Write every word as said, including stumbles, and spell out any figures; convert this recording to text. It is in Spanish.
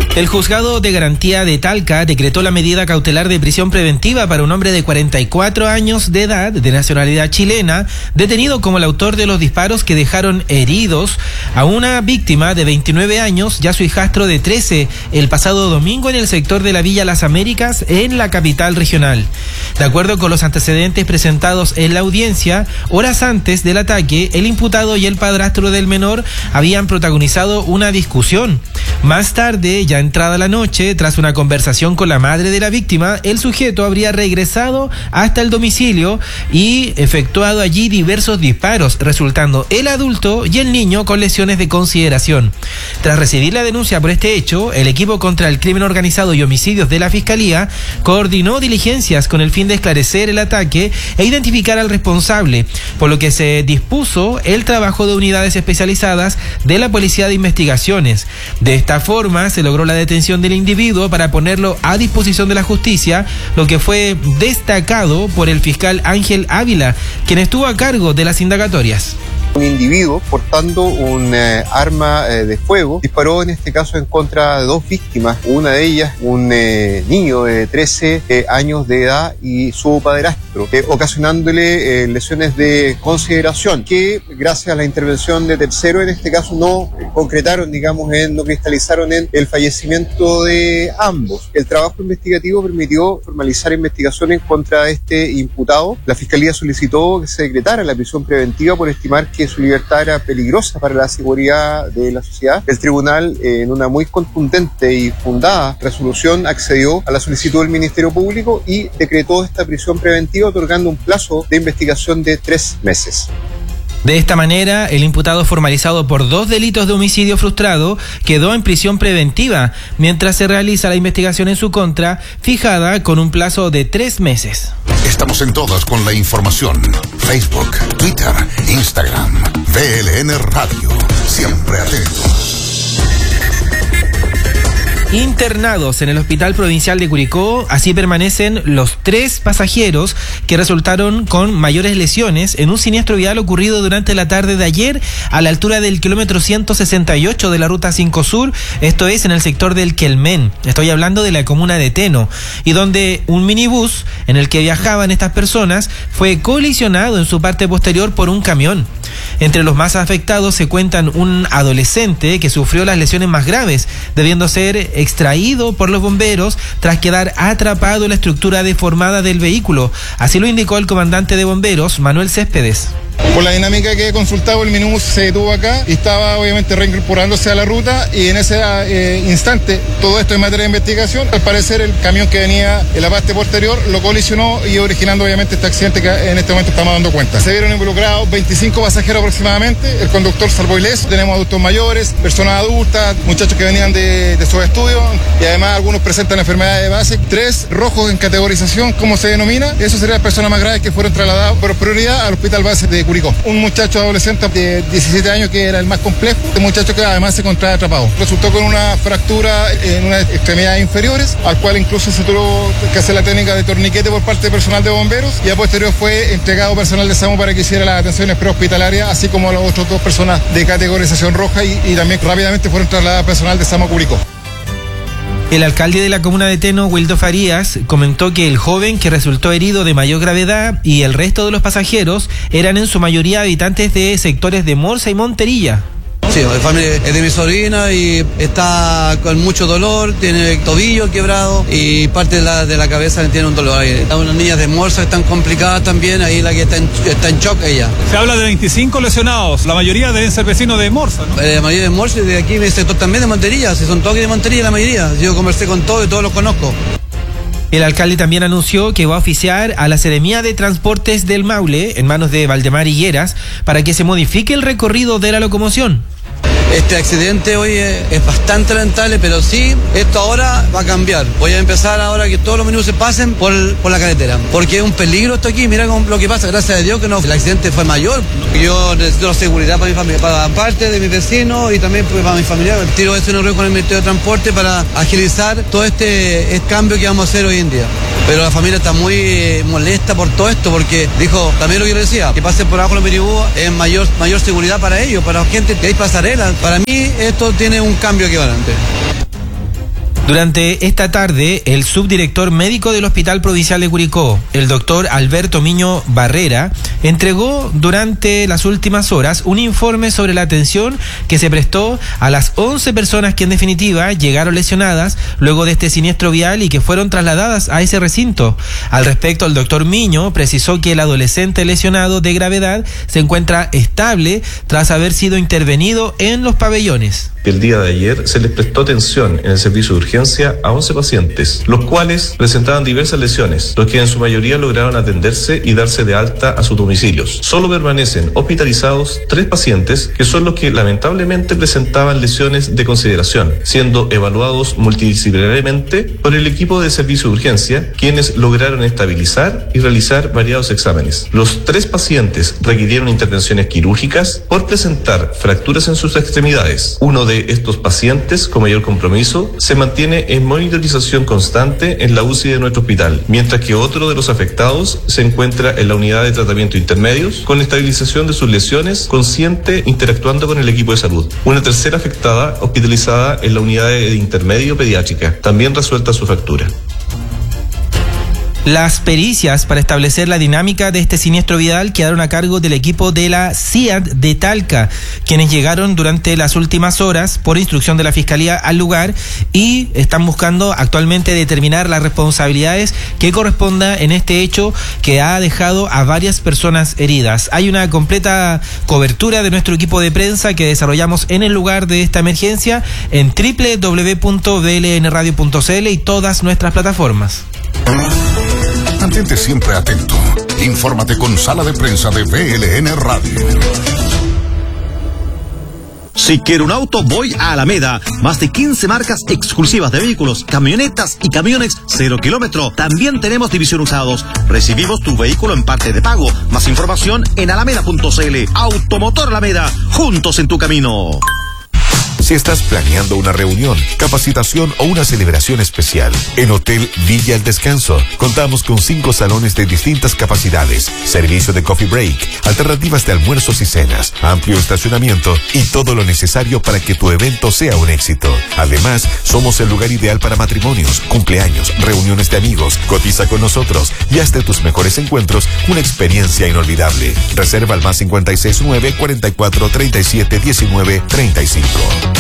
El juzgado de garantía de Talca decretó la medida cautelar de prisión preventiva para un hombre de cuarenta y cuatro años de edad, de nacionalidad chilena, detenido como el autor de los disparos que dejaron heridos a una víctima de veintinueve años y a su hijastro de trece el pasado domingo en el sector de la Villa Las Américas, en la capital regional. De acuerdo con los antecedentes presentados en la audiencia, horas antes del ataque, el imputado y el padrastro del menor habían protagonizado una discusión. Más tarde, ya entrada la noche, tras una conversación con la madre de la víctima, el sujeto habría regresado hasta el domicilio y efectuado allí diversos disparos, resultando el adulto y el niño con lesiones de consideración. Tras recibir la denuncia por este hecho, el equipo contra el crimen organizado y homicidios de la Fiscalía coordinó diligencias con el fin de esclarecer el ataque e identificar al responsable, por lo que se dispuso el trabajo de unidades especializadas de la Policía de Investigaciones. De esta forma se logró la detención del individuo para ponerlo a disposición de la justicia, lo que fue destacado por el fiscal Ángel Ávila, quien estuvo a cargo de las indagatorias. Un individuo portando un eh, arma eh, de fuego disparó en este caso en contra de dos víctimas, una de ellas un eh, niño de trece eh, años de edad y su padrastro, eh, ocasionándole eh, lesiones de consideración que gracias a la intervención de tercero en este caso no eh, concretaron, digamos, en, no cristalizaron en el fallecimiento de ambos. El trabajo investigativo permitió formalizar investigaciones contra este imputado. La Fiscalía solicitó que se decretara la prisión preventiva por estimar que que su libertad era peligrosa para la seguridad de la sociedad. El tribunal, eh, en una muy contundente y fundada resolución, accedió a la solicitud del Ministerio Público y decretó esta prisión preventiva, otorgando un plazo de investigación de tres meses. De esta manera, el imputado formalizado por dos delitos de homicidio frustrado quedó en prisión preventiva, mientras se realiza la investigación en su contra, fijada con un plazo de tres meses. Estamos en todas con la información. Facebook, Twitter, Instagram, V L N Radio. Siempre atentos. Internados en el Hospital Provincial de Curicó, así permanecen los tres pasajeros que resultaron con mayores lesiones en un siniestro vial ocurrido durante la tarde de ayer a la altura del kilómetro ciento sesenta y ocho de la Ruta cinco Sur, esto es en el sector del Quelmén. Estoy hablando de la comuna de Teno, y donde un minibús en el que viajaban estas personas fue colisionado en su parte posterior por un camión. Entre los más afectados se cuentan un adolescente que sufrió las lesiones más graves, debiendo ser extraído por los bomberos tras quedar atrapado en la estructura deformada del vehículo. Así lo indicó el comandante de bomberos, Manuel Céspedes. Por la dinámica que he consultado, el minibús se detuvo acá y estaba obviamente reincorporándose a la ruta, y en ese eh, instante, todo esto en materia de investigación, al parecer el camión que venía en la parte posterior lo colisionó y originando obviamente este accidente que en este momento estamos dando cuenta. Se vieron involucrados veinticinco pasajeros aproximadamente, el conductor salvó ileso, tenemos adultos mayores, personas adultas, muchachos que venían de, de sus estudios, y además algunos presentan enfermedades de base, tres rojos en categorización, como se denomina. Eso serían las personas más graves que fueron trasladadas por prioridad al hospital base de Curicó. Un muchacho adolescente de diecisiete años que era el más complejo, este muchacho que además se encontraba atrapado. Resultó con una fractura en unas extremidades inferiores, al cual incluso se tuvo que hacer la técnica de torniquete por parte del personal de bomberos, y a posterior fue entregado personal de SAMU para que hiciera las atenciones prehospitalarias, así como a las otras dos personas de categorización roja, y, y también rápidamente fueron trasladadas personal de SAMU Curicó. El alcalde de la comuna de Teno, Wildo Farías, comentó que el joven que resultó herido de mayor gravedad y el resto de los pasajeros eran en su mayoría habitantes de sectores de Morsa y Monterilla. Sí, la familia es de mi sobrina y está con mucho dolor, tiene el tobillo quebrado y parte de la, de la cabeza tiene un dolor. Hay unas niñas de Morsa están complicadas también, ahí la que está en, está en shock ella. Se habla de veinticinco lesionados, la mayoría deben ser vecinos de Morsa, ¿no? Eh, la mayoría de Morsa y de aquí, de sector también de Montería, si son todos de Montería la mayoría. Yo conversé con todos y todos los conozco. El alcalde también anunció que va a oficiar a la Seremía de Transportes del Maule, en manos de Valdemar Higueras, para que se modifique el recorrido de la locomoción. Este accidente hoy es, es bastante lamentable, pero sí, esto ahora va a cambiar. Voy a empezar ahora que todos los minutos pasen por, por la carretera, porque es un peligro esto aquí. Mira lo que pasa, gracias a Dios que no, el accidente fue mayor. Yo necesito la seguridad para mi familia, para parte de mis vecinos y también para mi familia. Tiro esto en un reunión con el Ministerio de Transporte para agilizar todo este, este cambio que vamos a hacer hoy en día. Pero la familia está muy eh, molesta por todo esto, porque dijo, también lo que yo decía, que pasen por abajo los minibús es mayor, mayor seguridad para ellos, para la gente que hay pasarelas. Para mí esto tiene un cambio equivalente. Durante esta tarde, el subdirector médico del Hospital Provincial de Curicó, el doctor Alberto Miño Barrera, entregó durante las últimas horas un informe sobre la atención que se prestó a las once personas que en definitiva llegaron lesionadas luego de este siniestro vial y que fueron trasladadas a ese recinto. Al respecto, el doctor Miño precisó que el adolescente lesionado de gravedad se encuentra estable tras haber sido intervenido en los pabellones. El día de ayer se les prestó atención en el servicio de urgencia a once pacientes, los cuales presentaban diversas lesiones, los que en su mayoría lograron atenderse y darse de alta a sus domicilios. Solo permanecen hospitalizados tres pacientes, que son los que lamentablemente presentaban lesiones de consideración, siendo evaluados multidisciplinariamente por el equipo de servicio de urgencia, quienes lograron estabilizar y realizar variados exámenes. Los tres pacientes requirieron intervenciones quirúrgicas por presentar fracturas en sus extremidades. Uno de estos pacientes con mayor compromiso se mantiene en monitorización constante en la U C I de nuestro hospital, mientras que otro de los afectados se encuentra en la unidad de tratamiento intermedios con estabilización de sus lesiones, consciente, interactuando con el equipo de salud. Una tercera afectada hospitalizada en la unidad de intermedio pediátrica, también resuelta su fractura. Las pericias para establecer la dinámica de este siniestro vial quedaron a cargo del equipo de la C I A D de Talca, quienes llegaron durante las últimas horas por instrucción de la Fiscalía al lugar y están buscando actualmente determinar las responsabilidades que corresponda en este hecho que ha dejado a varias personas heridas. Hay una completa cobertura de nuestro equipo de prensa que desarrollamos en el lugar de esta emergencia en doble u doble u doble u punto b l n radio punto c l y todas nuestras plataformas. Mantente siempre atento. Infórmate con Sala de Prensa de V L N Radio. Si quiero un auto, voy a Alameda. Más de quince marcas exclusivas de vehículos, camionetas y camiones cero kilómetro. También tenemos división usados. Recibimos tu vehículo en parte de pago. Más información en alameda punto c l. Automotor Alameda, juntos en tu camino. Si estás planeando una reunión, capacitación o una celebración especial, en Hotel Villa El Descanso contamos con cinco salones de distintas capacidades, servicio de coffee break, alternativas de almuerzos y cenas, amplio estacionamiento y todo lo necesario para que tu evento sea un éxito. Además, somos el lugar ideal para matrimonios, cumpleaños, reuniones de amigos. Cotiza con nosotros y haz de tus mejores encuentros una experiencia inolvidable. Reserva al más cincuenta y seis nueve, cuarenta y cuatro, treinta y siete, diecinueve, treinta y cinco.